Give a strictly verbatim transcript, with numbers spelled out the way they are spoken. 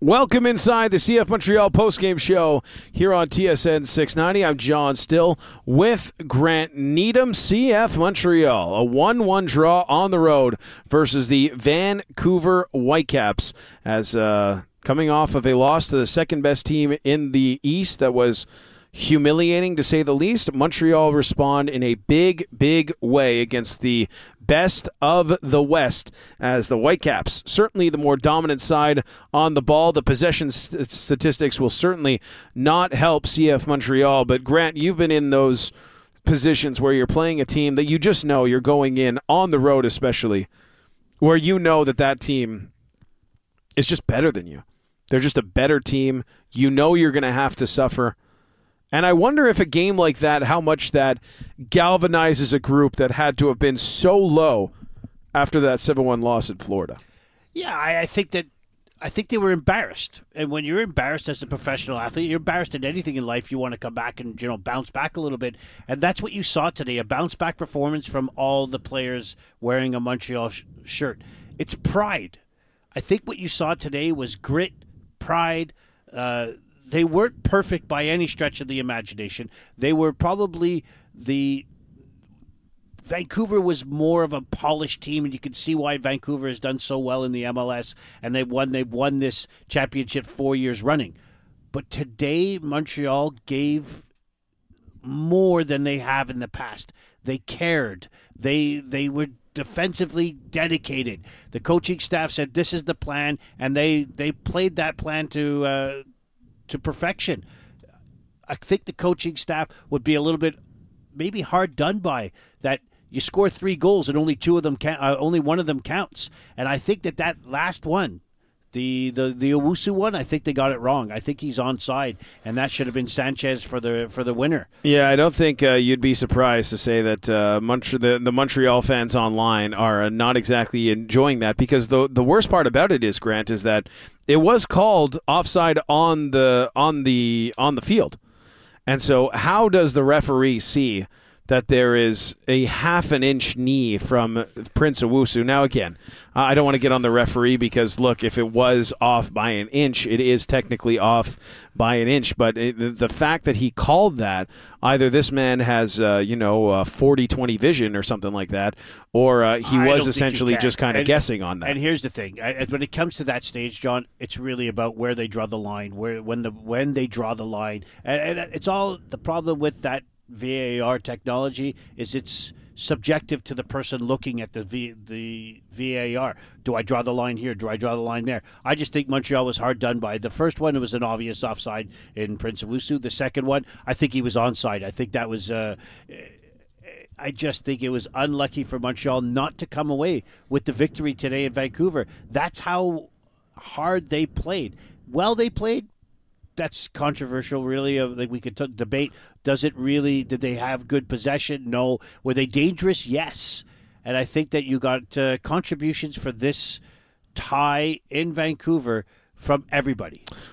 Welcome inside the C F Montreal postgame show here on T S N six ninety. I'm John Still with Grant Needham. C F Montreal, a one one draw on the road versus the Vancouver Whitecaps, as uh, coming off of a loss to the second-best team in the East that was humiliating, to say the least. Montreal respond in a big, big way against the best of the West, as the Whitecaps, certainly the more dominant side on the ball. The possession st- statistics will certainly not help C F Montreal, but Grant, you've been in those positions where you're playing a team that you just know you're going in on the road, especially, where you know that that team is just better than you. They're just a better team. You know you're going to have to suffer. And I wonder if a game like that, how much that galvanizes a group that had to have been so low after that seven one loss in Florida. Yeah, I, I think that I think they were embarrassed. And when you're embarrassed as a professional athlete, you're embarrassed in anything in life, you want to come back and, you know, bounce back a little bit. And that's what you saw today, a bounce-back performance from all the players wearing a Montreal sh- shirt. It's pride. I think what you saw today was grit, pride. uh They weren't perfect by any stretch of the imagination. They were probably the Vancouver was more of a polished team, and you can see why Vancouver has done so well in the M L S, and they've won. They've won this championship four years running. But today, Montreal gave more than they have in the past. They cared. They they were defensively dedicated. The coaching staff said this is the plan, and they they played that plan to. Uh, to perfection. I think the coaching staff would be a little bit maybe hard done by that. You score three goals and only two of them count, uh, only one of them counts. And I think that that last one, the the the Owusu one, I think they got it wrong. I think he's onside, and that should have been Sanchez for the for the winner. Yeah, I don't think uh, you'd be surprised to say that uh, Mont- the, the Montreal fans online are uh, not exactly enjoying that, because the the worst part about it is, Grant, is that it was called offside on the on the on the field, and so how does the referee see that there is a half an inch knee from Prince Owusu? Now, again, I don't want to get on the referee because, look, if it was off by an inch, it is technically off by an inch. But it, the fact that he called that, either this man has, uh, you know, uh, forty twenty vision or something like that, or uh, he I was essentially just kind of guessing on that. And here's the thing. I, when it comes to that stage, John, it's really about where they draw the line, where when the when they draw the line. And, and it's all the problem with that V A R technology is it's subjective to the person looking at the v, the V A R. Do I draw the line here? Do I draw the line there? I just think Montreal was hard done by. The first one, it was an obvious offside in Prince Owusu. The second one, I think he was onside. I think that was uh, I just think it was unlucky for Montreal not to come away with the victory today in Vancouver. That's how hard they played. Well, they played. That's controversial, really. Like we could t- debate. Does it really? Did they have good possession? No. Were they dangerous? Yes. And I think that you got uh, contributions for this tie in Vancouver from everybody.